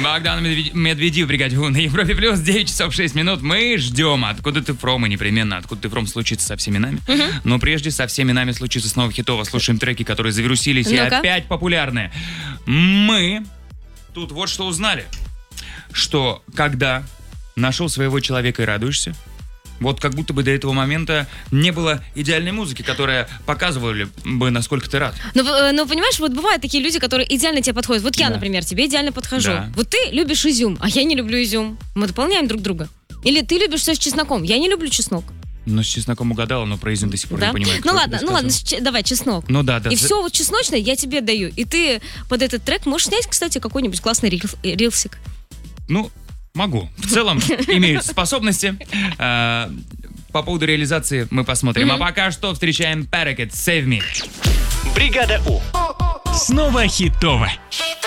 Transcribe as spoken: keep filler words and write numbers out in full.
Богдан Медведев, бригаде У на Европе плюс, девять часов шесть минут. Мы ждем. Откуда ты фром, и непременно откуда ты фром случится со всеми нами. Угу. Но прежде со всеми нами случится снова хитово. Слушаем треки, которые завирусились и опять популярны. Мы тут вот что узнали. Что когда нашел своего человека и радуешься, вот как будто бы до этого момента не было идеальной музыки, которая показывала бы, насколько ты рад. Ну, ну, понимаешь, вот бывают такие люди, которые идеально тебе подходят. Вот я, да. например, тебе идеально подхожу. Да. Вот ты любишь изюм, а я не люблю изюм. Мы дополняем друг друга. Или ты любишь все с чесноком, я не люблю чеснок. Ну, с чесноком угадала, но про изюм до сих пор да? не понимаю. Ну ладно, ну ладно, ч- давай, чеснок. Ну да, да. И все вот чесночное я тебе даю. И ты под этот трек можешь снять, кстати, какой-нибудь классный рил- рилсик. Ну, могу. В целом, имеют способности. По поводу реализации мы посмотрим. А пока что встречаем Parakeet, Save Me. Бригада У. Снова хитово.